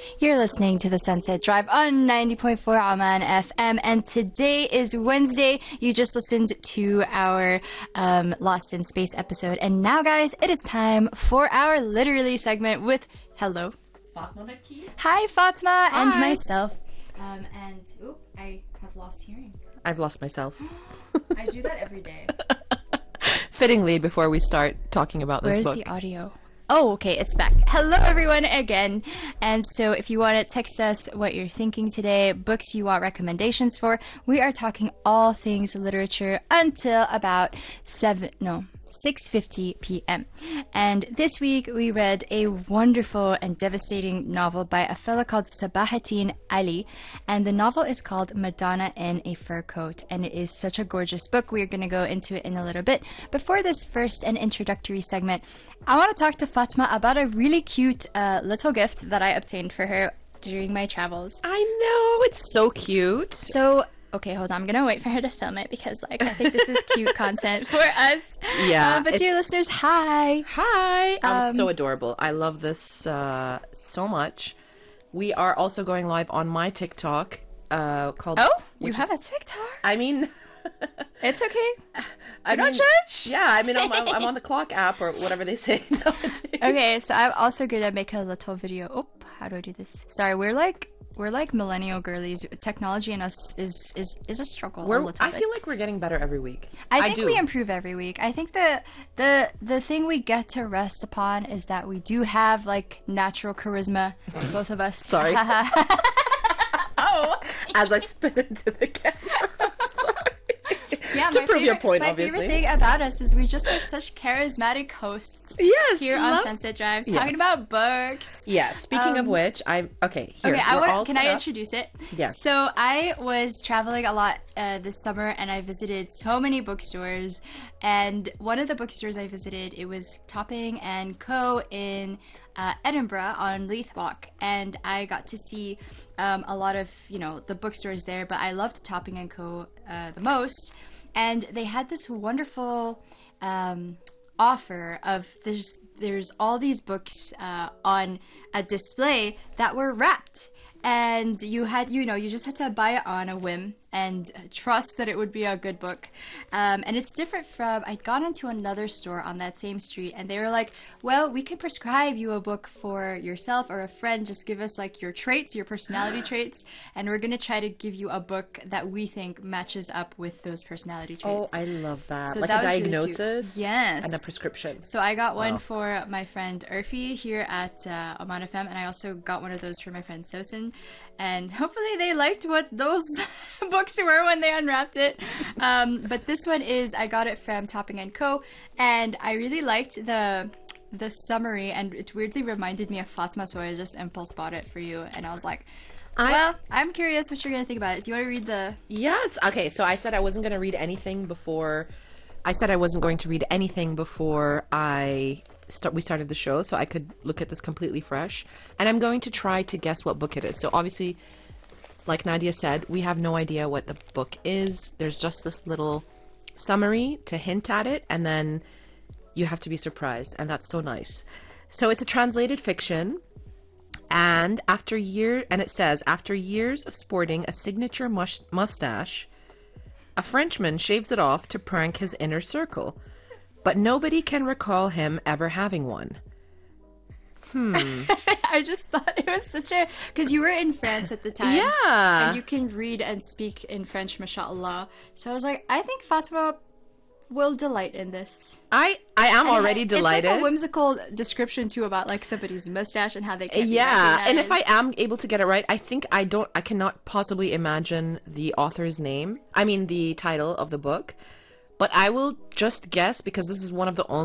You're listening to the Sunset Drive on 90.4 Aman FM, and today is Wednesday. You just listened to our Lost in Space episode, and now, guys, it is time for our Literally segment with hello, Fatma Makki. Hi, Fatma, Hi. And myself. I have lost hearing. I've lost myself. I do that every day. Fittingly, before we start talking about this Where's book. the audio? Oh, okay, it's back. Hello, everyone, again. And so if you want to text us what you're thinking today, books you want recommendations for, we are talking all things literature until about 6:50 p.m. And this week we read a wonderful and devastating novel by a fellow called Sabahattin Ali, and the novel is called Madonna in a Fur Coat, and it is such a gorgeous book. We're going to go into it in a little bit. But for this first and introductory segment, I want to talk to Fatma about a really cute little gift that I obtained for her during my travels. I know, it's so cute. So, okay, hold on. I'm going to wait for her to film it because, I think this is cute content for us. Yeah. But dear listeners, hi. Hi. I'm so adorable. I love this so much. We are also going live on my TikTok called... Oh, you have a TikTok? I mean... It's okay. Don't judge. Yeah, I mean, I'm on the Clock app or whatever they say nowadays. Okay, so I'm also going to make a little video. Oh, how do I do this? Sorry, we're like millennial girlies. Technology in us is a struggle. I feel like we're getting better every week. I think we improve every week. I think the thing we get to rest upon is that we do have natural charisma, both of us. Sorry. Oh, as I spit into the camera. Yeah, to prove your point, obviously. My favorite thing about us is we just are such charismatic hosts. Yes, here on Sunset Drive, yes. talking about books. Yeah. Speaking of which, Can I introduce it? Yes. So I was traveling a lot this summer, and I visited so many bookstores. And one of the bookstores I visited, it was Topping and Co. in Edinburgh on Leith Walk, and I got to see a lot of the bookstores there. But I loved Topping and Co. The most. And they had this wonderful offer of there's all these books on a display that were wrapped, and you just had to buy it on a whim and trust that it would be a good book. And it's different from, I'd gone into another store on that same street, and they were like, well, we can prescribe you a book for yourself or a friend. Just give us your traits, your personality traits, and we're going to try to give you a book that we think matches up with those personality traits. Oh, I love that. So like that a was really diagnosis? cute. Yes. And a prescription. So I got one for my friend Urfi here at Oman FM, and I also got one of those for my friend Sosin. And hopefully they liked what those books were when they unwrapped it. But this one I got it from Topping & Co. And I really liked the summary, and it weirdly reminded me of Fatma, so I just impulse bought it for you. And I was like, I'm curious what you're going to think about it. Do you want to read the... Yes. Okay, so I said I wasn't going to read anything before... we started the show, so I could look at this completely fresh. And I'm going to try to guess what book it is. So obviously, like Nadia said, we have no idea what the book is. There's just this little summary to hint at it, and then you have to be surprised, and that's so nice. So it's a translated fiction, and it says, after years of sporting a signature mustache, a Frenchman shaves it off to prank his inner circle. But nobody can recall him ever having one. I just thought it was because you were in France at the time. Yeah. And you can read and speak in French, mashallah. So I was like, I think Fatma will delight in this. I am already delighted. It's like a whimsical description too about somebody's mustache and how they can't be recognized. And if I am able to get it right, I cannot possibly imagine the author's name. I mean the title of the book. But I will just guess, because this is one of the only